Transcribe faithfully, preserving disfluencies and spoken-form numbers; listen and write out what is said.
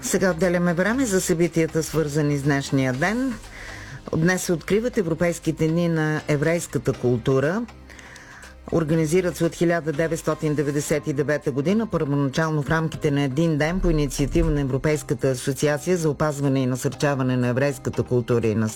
Сега отделяме време за събитията, свързани с днешния ден. Днес се откриват Европейските дни на еврейската култура. Организират се от хиляда деветстотин деветдесет и девета година, първоначално в рамките на един ден по инициатива на Европейската асоциация за опазване и насърчаване на еврейската култура и